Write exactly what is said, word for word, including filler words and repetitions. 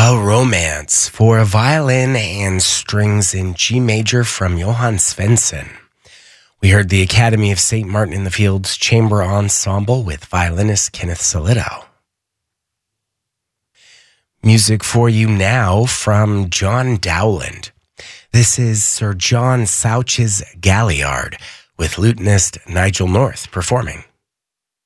A Romance for a violin and strings in G major from Johann Svensson. We heard the Academy of Saint Martin in the Fields Chamber Ensemble with violinist Kenneth Solito. Music for you now from John Dowland. This is Sir John Souch's Galliard with lutenist Nigel North performing.